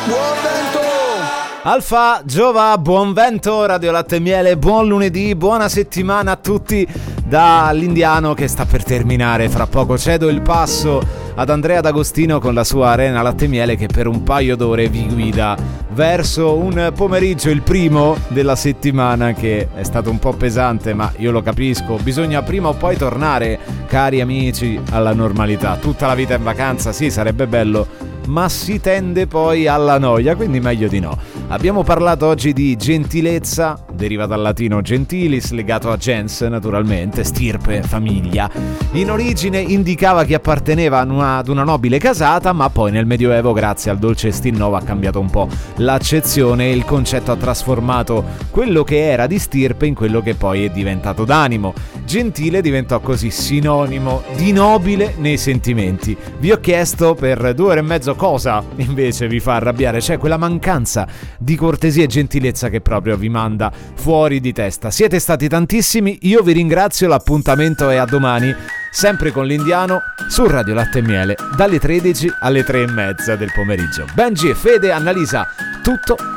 Alfa, Giova, buon vento, Radio Latte e Miele, buon lunedì, buona settimana a tutti dall'Indiano che sta per terminare. Fra poco cedo il passo ad Andrea D'Agostino con la sua Arena Latte e Miele che per un paio d'ore vi guida verso un pomeriggio, il primo della settimana, che è stato un po' pesante, ma io lo capisco, bisogna prima o poi tornare, cari amici, alla normalità. Tutta la vita in vacanza, sì, sarebbe bello, ma si tende poi alla noia, quindi meglio di no. Abbiamo parlato oggi di gentilezza, deriva dal latino gentilis, legato a gens naturalmente, stirpe, famiglia. In origine indicava chi apparteneva ad una nobile casata, ma poi nel Medioevo, grazie al dolce Stilnovo, ha cambiato un po' l'accezione e il concetto ha trasformato quello che era di stirpe in quello che poi è diventato d'animo. Gentile diventò così sinonimo di nobile nei sentimenti. Vi ho chiesto per 2 ore e mezzo cosa invece vi fa arrabbiare, cioè quella mancanza di cortesia e gentilezza che proprio vi manda fuori di testa. Siete stati tantissimi, io vi ringrazio, l'appuntamento è a domani, sempre con l'Indiano, su Radio Latte e Miele, dalle 13 alle 3:30 del pomeriggio. Benji e Fede, Annalisa, tutto